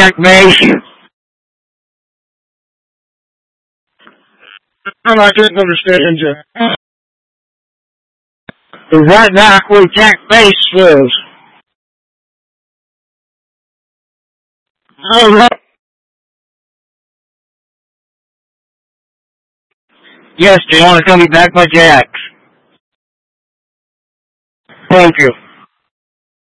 Jack Mace? I didn't understand you. Is that not where Jack Mace lives? Oh, no. Yes, do you want to call me back by Jack? Thank you.